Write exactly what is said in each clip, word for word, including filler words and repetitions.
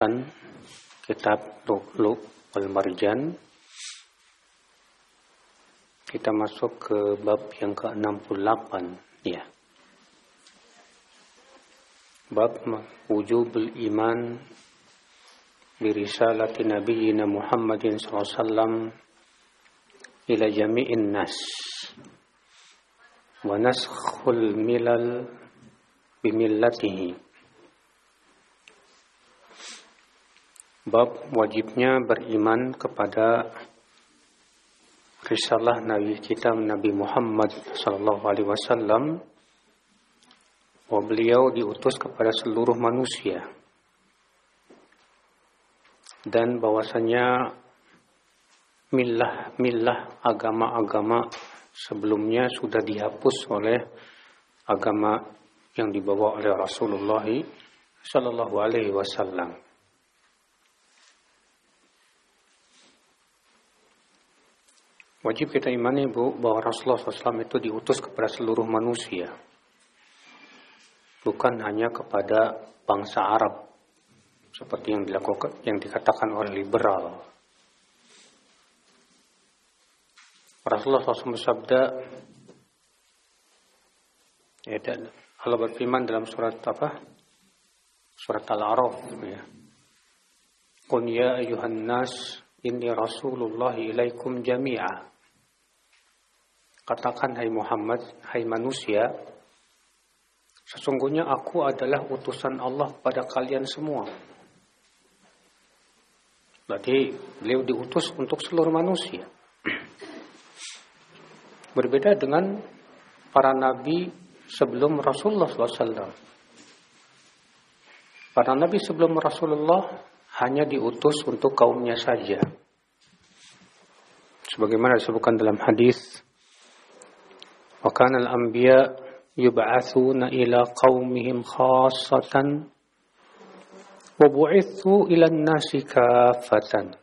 Kitab Lu'lu' wal Marjan. Kita masuk ke bab yang ke enam puluh delapan, ya. Bab wujubul iman bi risalati nabiyyina Muhammadin sallallahu alaihi wasallam ila jami'in nas wa naskhul milal bi millatihi. Bab wajibnya beriman kepada risalah Nabi kita Nabi Muhammad sallallahu alaihi wasallam, bahwa beliau diutus kepada seluruh manusia, dan bahwasanya millah-millah agama-agama sebelumnya sudah dihapus oleh agama yang dibawa oleh Rasulullah sallallahu alaihi wasallam. Wajib kita imani, Bu, bahwa Rasulullah shallallahu alaihi wasallam itu diutus kepada seluruh manusia, bukan hanya kepada bangsa Arab seperti yang dilakukan, yang dikatakan oleh liberal. Rasulullah shallallahu alaihi wasallam bersabda, ya, dan Allah berfirman dalam surat apa? Surat Al-A'raf, ya. Qul ya ayyuhan nas inni Rasulullah ilaikum jami'a. Katakan, hai Muhammad, hai manusia, sesungguhnya aku adalah utusan Allah pada kalian semua. Berarti beliau diutus untuk seluruh manusia. Berbeda dengan para nabi sebelum Rasulullah shallallahu alaihi wasallam. Para nabi sebelum Rasulullah hanya diutus untuk kaumnya saja. Sebagaimana disebutkan dalam hadis, wa kana al-anbiya yub'atsuna ila qaumihim khassatan wa bu'itsu ila an-nasi kaffatan.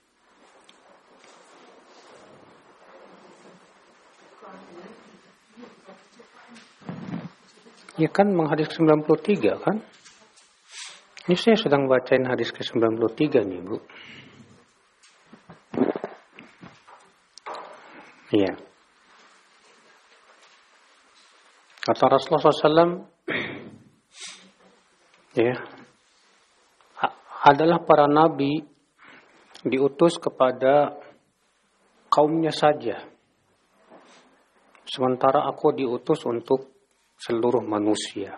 Ya kan, menghadis ke sembilan puluh tiga kan? Ini saya sedang bacain hadis ke sembilan puluh tiga nih, Bu. Iya. Kata Rasulullah shallallahu alaihi wasallam, ya, adalah para nabi diutus kepada kaumnya saja, sementara aku diutus untuk seluruh manusia.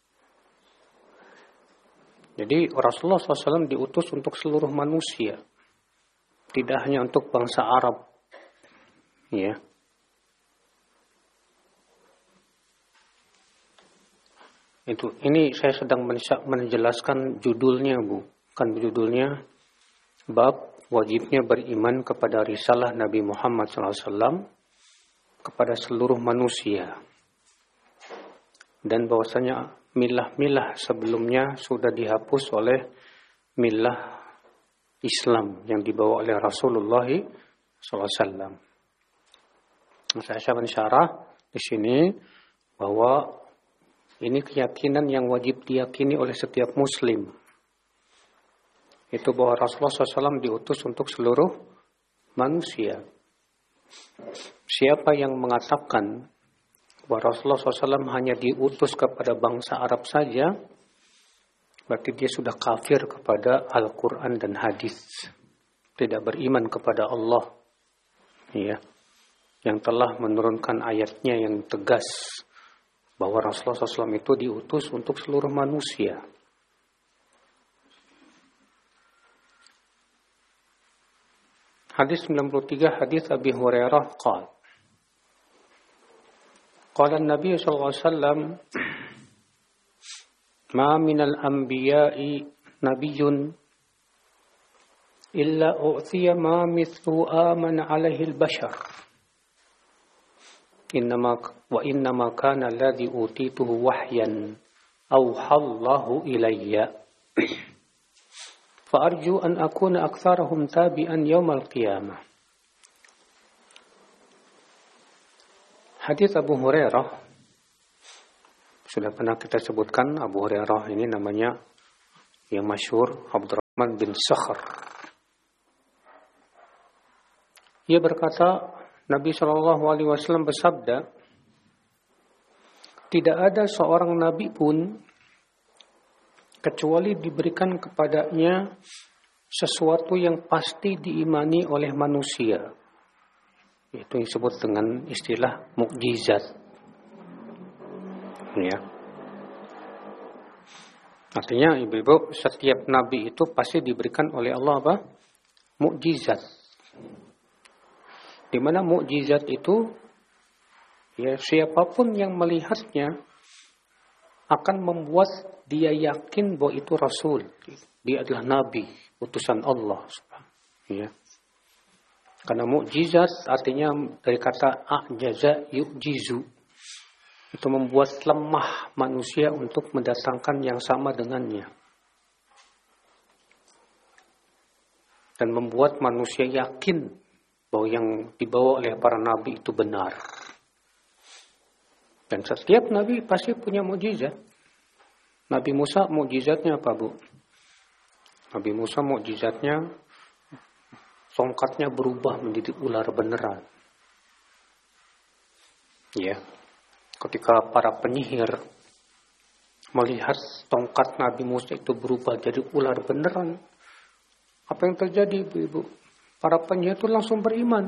Jadi Rasulullah shallallahu alaihi wasallam diutus untuk seluruh manusia, tidak hanya untuk bangsa Arab, ya. Itu, ini saya sedang menjelaskan judulnya, Bu. Kan judulnya bab wajibnya beriman kepada risalah Nabi Muhammad shallallahu alaihi wasallam kepada seluruh manusia, dan bahwasanya milah-milah sebelumnya sudah dihapus oleh milah Islam yang dibawa oleh Rasulullah shallallahu alaihi wasallam. Saya akan syarah di sini bahwa ini keyakinan yang wajib diyakini oleh setiap muslim. Itu bahwa Rasulullah shallallahu alaihi wasallam diutus untuk seluruh manusia. Siapa yang mengatakan bahwa Rasulullah shallallahu alaihi wasallam hanya diutus kepada bangsa Arab saja, berarti dia sudah kafir kepada Al-Quran dan hadis. Tidak beriman kepada Allah, ya, yang telah menurunkan ayatnya yang tegas bahwa Rasulullah shallallahu alaihi wasallam itu diutus untuk seluruh manusia. Hadis sembilan puluh tiga, hadis Abi Hurairah qala qala an-nabiy sallallahu alaihi wasallam ma minal anbiya'i nabiyyun illa u'tiya ma mithlu amana alaihi al-bashar. Innama wa innama kana alladhi utituhu wahyan awhallahu ilayya fa arju an akuna aktsarahum tabi'an yaumal qiyamah. Hadis Abu Hurairah sudah pernah kita sebutkan. Abu Hurairah ini namanya yang masyhur Abdurrahman Man bin Sakhr. Ia berkata, Nabi shallallahu alaihi wasallam bersabda, tidak ada seorang nabi pun kecuali diberikan kepadanya sesuatu yang pasti diimani oleh manusia. Itu disebut dengan istilah mukjizat. Ya. Artinya ibu-ibu, setiap nabi itu pasti diberikan oleh Allah apa? Mukjizat. Di mana mukjizat itu, ya siapapun yang melihatnya akan membuat dia yakin bahwa itu Rasul. Dia adalah Nabi, utusan Allah. Ya. Karena mukjizat artinya dari kata a'jaza yu'jizu. Itu membuat lemah manusia untuk mendatangkan yang sama dengannya. Dan membuat manusia yakin bahwa yang dibawa oleh para nabi itu benar. Dan setiap nabi pasti punya mukjizat. Nabi Musa mukjizatnya apa, Bu? Nabi Musa mukjizatnya tongkatnya berubah menjadi ular beneran. Ya. Ketika para penyihir melihat tongkat Nabi Musa itu berubah jadi ular beneran, apa yang terjadi, Ibu? Para penyihir itu langsung beriman.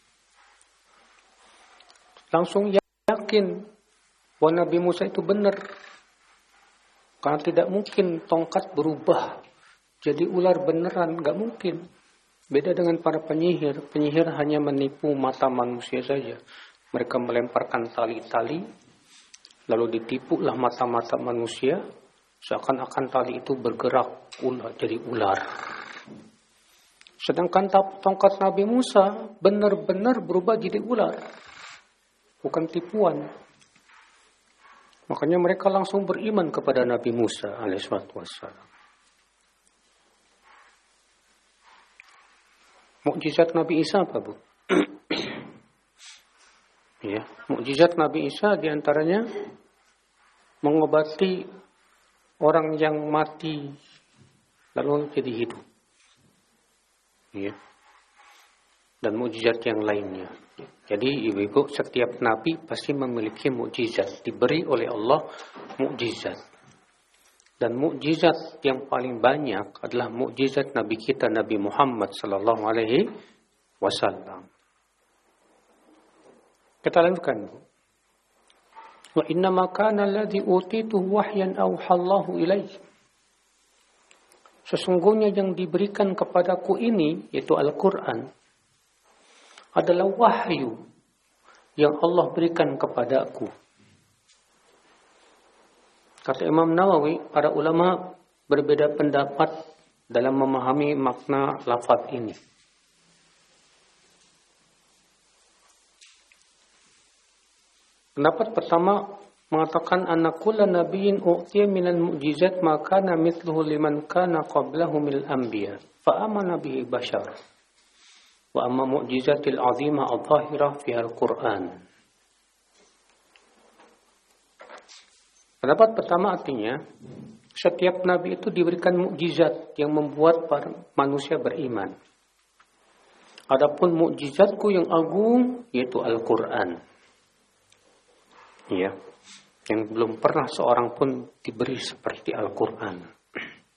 Langsung yakin bahwa Nabi Musa itu benar. Karena tidak mungkin tongkat berubah jadi ular beneran, nggak mungkin. Beda dengan para penyihir. Penyihir hanya menipu mata manusia saja. Mereka melemparkan tali-tali, lalu ditipulah mata-mata manusia, seakan-akan tali itu bergerak ular, jadi ular. Sedangkan tongkat Nabi Musa benar-benar berubah jadi ular, bukan tipuan. Makanya mereka langsung beriman kepada Nabi Musa alaihissalatu wassalam. Mukjizat Nabi Isa apa, Bu? Ya, mukjizat Nabi Isa diantaranya mengobati orang yang mati lalu jadi hidup. Ya. Dan mukjizat yang lainnya. Jadi ibu-ibu, setiap nabi pasti memiliki mukjizat, diberi oleh Allah mukjizat. Dan mukjizat yang paling banyak adalah mukjizat Nabi kita Nabi Muhammad sallallahu alaihi wasallam. Kita lanjutkan. Wa inna ma kana alladhi utituhu wahyan awhallahu ilaihi. Sesungguhnya yang diberikan kepadaku ini, yaitu Al-Quran, adalah wahyu yang Allah berikan kepadaku. Kata Imam Nawawi, para ulama berbeda pendapat dalam memahami makna lafaz ini. Pendapat pertama mengatakan anna kulla nabiyyin u'tiya minal mu'jizat ma kana mithluhu liman kana qablahu minal anbiya fa amana bihi bashar wa amma mu'jizatil 'azimah adh-dhahirah fi al-Qur'an. Pendapat pertama artinya setiap nabi itu diberikan mukjizat yang membuat para manusia beriman. Adapun mukjizatku yang agung yaitu Al-Qur'an. Ya. Yang belum pernah seorang pun diberi seperti Al-Quran.